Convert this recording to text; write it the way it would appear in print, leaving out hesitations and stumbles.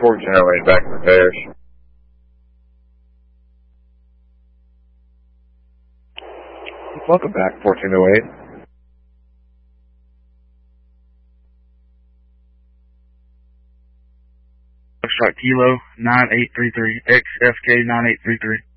1408 back in repairs. Welcome back, 1408. Strike Kilo 9833, XFK 9833.